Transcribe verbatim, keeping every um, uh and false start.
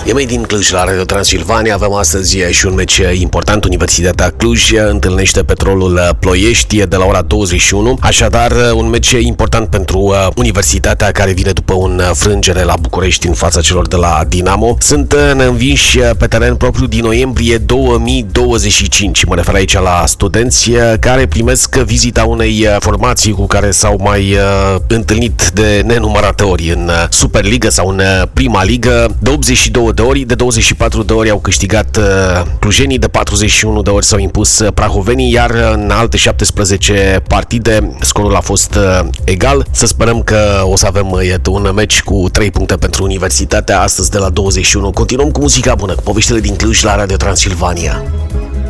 E mai din Cluj la Radio Transilvania. Avem astăzi și un meci important. Universitatea Cluj întâlnește Petrolul Ploiești de la ora douăzeci și unu. Așadar, un meci important pentru Universitatea, care vine după un frângere la București în fața celor de la Dinamo. Sunt învinși pe teren propriu din noiembrie două mii douăzeci și cinci. Mă refer aici la studenți care primesc vizita unei formații cu care s-au mai întâlnit de nenumărate ori în Superliga sau în Prima Ligă. De optzeci și două de ori, de douăzeci și patru de ori au câștigat clujenii, de patruzeci și unu de ori s-au impus prahovenii, iar în alte șaptesprezece partide scorul a fost egal. Să sperăm că o să avem iată, un meci cu trei puncte pentru Universitatea astăzi de la douăzeci și unu. Continuăm cu muzica bună, cu poveștile din Cluj la Radio Transilvania.